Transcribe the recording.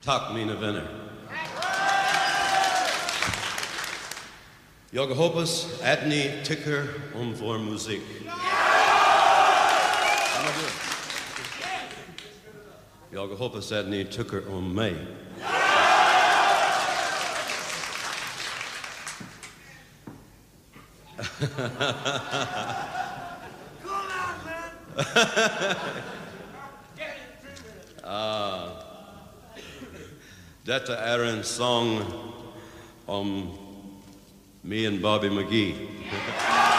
Takk, mine venner. Jeg håper at ni tykker om vår musikk. Jeg håper at ni tykker om meg. Dette en sang om me and Bobby McGee.